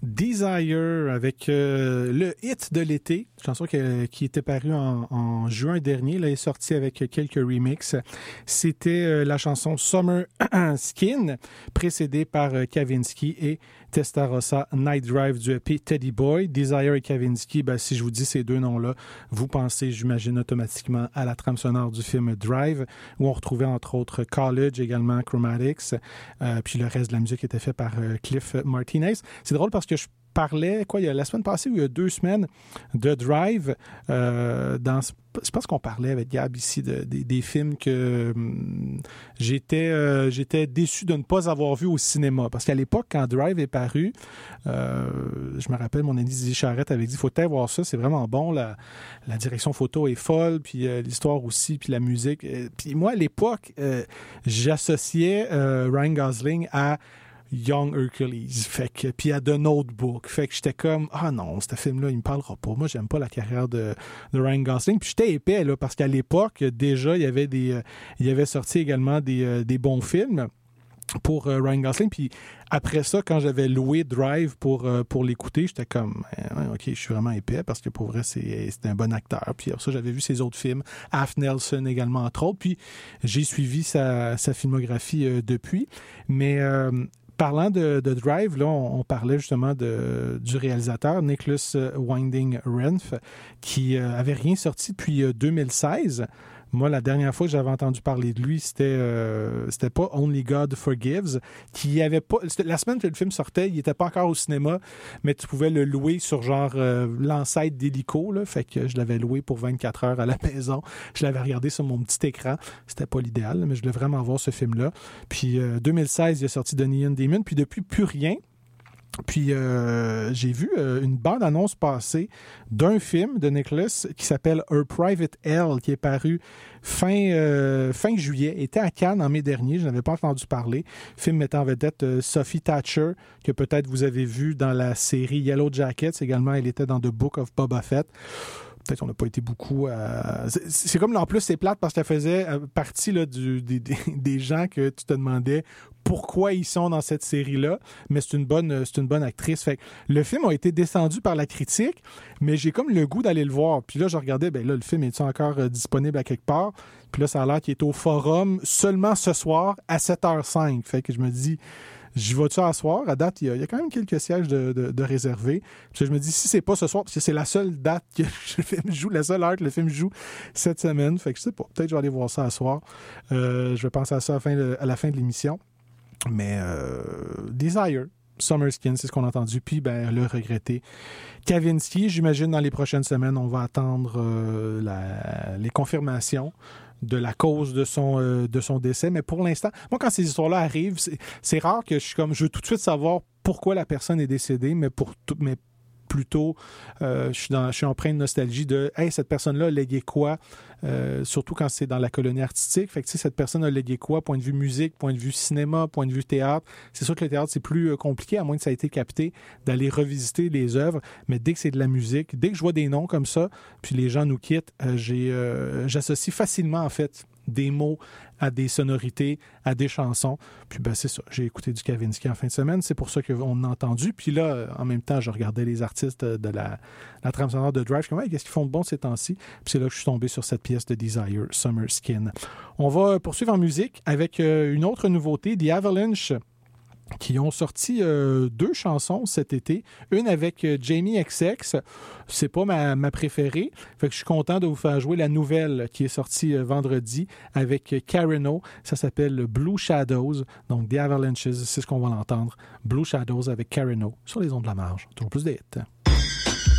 Desire avec le hit de l'été, chanson qui était parue en juin dernier, là, est sortie avec quelques remixes. C'était la chanson Summer Skin, précédée par Kavinsky et Testarossa Night Drive du EP Teddy Boy. Desire et Kavinsky, ben, si je vous dis ces deux noms-là, vous pensez, j'imagine, automatiquement à la trame sonore du film Drive, où on retrouvait entre autres College, également Chromatics, puis le reste de la musique était fait par Cliff Martinez. C'est drôle parce que je parlais, il y a la semaine passée ou il y a 2 semaines, de Drive. Je pense qu'on parlait avec Gab ici des films que j'étais déçu de ne pas avoir vu au cinéma. Parce qu'à l'époque, quand Drive est paru, je me rappelle, mon ami Didier Charette avait dit « Faut peut-être voir ça, c'est vraiment bon, la direction photo est folle, puis l'histoire aussi, puis la musique. » Puis moi, à l'époque, j'associais Ryan Gosling à Young Hercules, puis à The Notebook. Fait que j'étais comme, ah non, ce film-là, il me parlera pas. Moi, j'aime pas la carrière de Ryan Gosling. Puis j'étais épais, là, parce qu'à l'époque, déjà, il y avait sorti également des bons films pour Ryan Gosling. Puis après ça, quand j'avais loué Drive pour l'écouter, j'étais comme, OK, je suis vraiment épais, parce que pour vrai, c'est un bon acteur. Puis ça, j'avais vu ses autres films, Half Nelson également, entre autres. Puis j'ai suivi sa filmographie depuis. Mais parlant de Drive, là, on parlait justement du réalisateur Nicholas Winding Refn, qui avait rien sorti depuis 2016. Moi, la dernière fois que j'avais entendu parler de lui, c'était pas Only God Forgives, qui avait pas. La semaine que le film sortait, il était pas encore au cinéma, mais tu pouvais le louer sur genre l'ancêtre d'Helico, là. Fait que je l'avais loué pour 24 heures à la maison. Je l'avais regardé sur mon petit écran. C'était pas l'idéal, mais je voulais vraiment voir ce film-là. Puis 2016, il est sorti de Neon Demon, puis depuis plus rien. Puis j'ai vu une bande-annonce passer d'un film de Nicholas qui s'appelle Her Private Hell, qui est paru fin juillet, était à Cannes en mai dernier, je n'avais pas entendu parler. Film mettant en vedette Sophie Thatcher, que peut-être vous avez vu dans la série Yellow Jackets. Également, elle était dans The Book of Boba Fett. Peut-être qu'on n'a pas été beaucoup à... C'est comme, en plus, c'est plate parce qu'elle faisait partie là, des gens que tu te demandais pourquoi ils sont dans cette série-là, mais c'est une bonne actrice. Fait que le film a été descendu par la critique, mais j'ai comme le goût d'aller le voir. Puis là, je regardais, le film est-tu encore disponible à quelque part? Puis là, ça a l'air qu'il est au Forum seulement ce soir à 7h05. Fait que je me dis... J'y vais-tu à soir? À date, il y a quand même quelques sièges de réservés. Puis je me dis, si c'est pas ce soir, parce que c'est la seule date que le film joue, la seule heure que le film joue cette semaine. Fait que je sais pas, peut-être que je vais aller voir ça à soir. Je vais penser à ça à la fin de l'émission. Mais Desire, Summer Skin, c'est ce qu'on a entendu. Puis, le regretté Kavinsky. J'imagine dans les prochaines semaines, on va attendre les confirmations de la cause de son décès. Mais pour l'instant, moi, quand ces histoires-là arrivent, c'est rare que je veux tout de suite savoir pourquoi la personne est décédée, mais plutôt, je suis empreint de nostalgie de « Hey, cette personne-là a légué quoi? » Surtout quand c'est dans la colonie artistique. Fait que, cette personne a légué quoi? Point de vue musique, point de vue cinéma, point de vue théâtre. C'est sûr que le théâtre, c'est plus compliqué, à moins que ça ait été capté, d'aller revisiter les œuvres. Mais dès que c'est de la musique, dès que je vois des noms comme ça, puis les gens nous quittent, j'associe facilement, en fait, des mots à des sonorités, à des chansons. Puis c'est ça, j'ai écouté du Kavinsky en fin de semaine, c'est pour ça qu'on a entendu. Puis là, en même temps, je regardais les artistes de la trame sonore de Drive, comme qu'est-ce qu'ils font de bon ces temps-ci? Puis c'est là que je suis tombé sur cette pièce de Desire, Summer Skin. On va poursuivre en musique avec une autre nouveauté, The Avalanche, qui ont sorti 2 chansons cet été. Une avec Jamie XX. C'est pas ma préférée. Fait que je suis content de vous faire jouer la nouvelle qui est sortie vendredi avec Karen O. Ça s'appelle Blue Shadows. Donc, The Avalanches, c'est ce qu'on va l'entendre. Blue Shadows avec Karen O sur les ondes de la marge. Toujours plus de hits.